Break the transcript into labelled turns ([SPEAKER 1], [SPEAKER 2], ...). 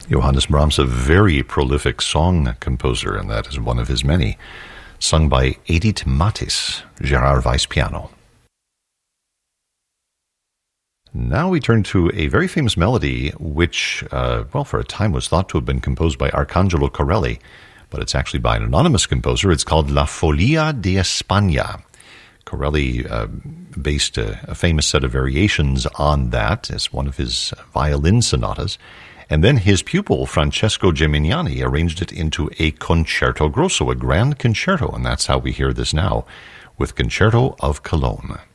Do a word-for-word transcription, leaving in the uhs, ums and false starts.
[SPEAKER 1] Johannes Brahms, a very prolific song composer, and that is one of his many, sung by Edith Mathis, Gerard Weiss piano. Now we turn to a very famous melody, which, uh, well, for a time was thought to have been composed by Arcangelo Corelli, but it's actually by an anonymous composer. It's called La Folia de España. Corelli uh, based a, a famous set of variations on that as one of his violin sonatas. And then his pupil, Francesco Gimignani, arranged it into a concerto grosso, a grand concerto. And that's how we hear this now with Concerto of Cologne.